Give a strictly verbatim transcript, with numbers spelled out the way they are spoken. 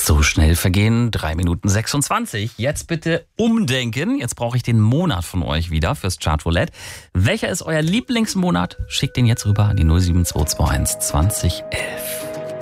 So schnell vergehen drei Minuten sechsundzwanzig. Jetzt bitte umdenken. Jetzt brauche ich den Monat von euch wieder fürs Chart Roulette. Welcher ist euer Lieblingsmonat? Schickt den jetzt rüber an die null sieben zwei zwei eins zwanzig elf.